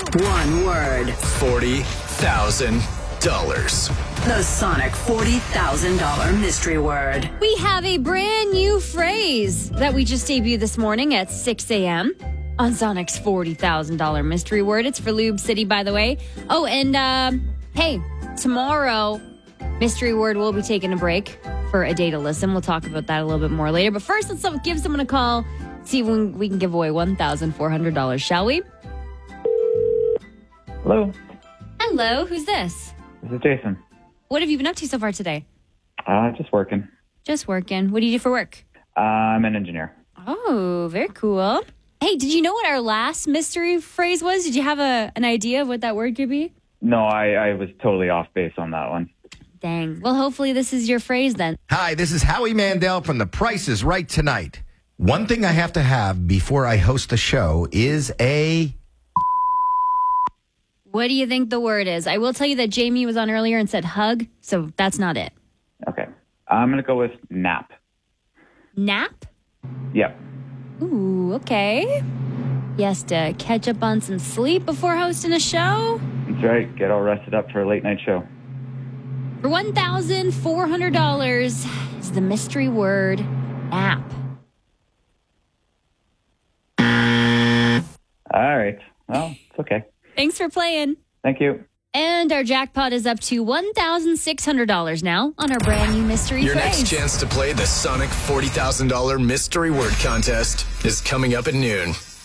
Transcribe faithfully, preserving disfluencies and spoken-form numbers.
One word. forty thousand dollars. The Sonic forty thousand dollars mystery word. We have a brand new phrase that we just debuted this morning at six a.m. on Sonic's forty thousand dollars mystery word. It's for Lube City, by the way. Oh, and um, hey, tomorrow, mystery word will be taking a break for a day to listen. We'll talk about that a little bit more later. But first, let's give someone a call, see when we can give away one thousand four hundred dollars, shall we? Hello, Hello, who's this? this is Jason. What have you been up to so far today? Uh, just working. Just working. What do you do for work? Uh, I'm an engineer. Oh, very cool. Hey, did you know what our last mystery phrase was? Did you have a an idea of what that word could be? No, I, I was totally off base on that one. Dang. Well, hopefully this is your phrase then. Hi, this is Howie Mandel from The Price is Right tonight. One thing I have to have before I host the show is a... What do you think the word is? I will tell you that Jamie was on earlier and said hug, so that's not it. Okay. I'm going to go with nap. Nap? Yep. Ooh, okay. Yes, to catch up on some sleep before hosting a show? That's right. Get all rested up for a late night show. For one thousand four hundred dollars is the mystery word nap. All right. Well, it's okay. Thanks for playing. Thank you. And our jackpot is up to one thousand six hundred dollars now on our brand new mystery Your phrase. next chance to play the Sonic forty thousand dollars mystery word contest is coming up at noon.